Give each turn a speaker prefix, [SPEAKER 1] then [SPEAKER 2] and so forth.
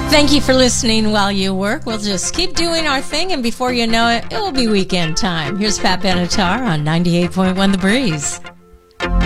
[SPEAKER 1] Thank you for listening while you work. We'll just keep doing our thing, and before you know it, it will be weekend time. Here's Pat Benatar on 98.1 The Breeze.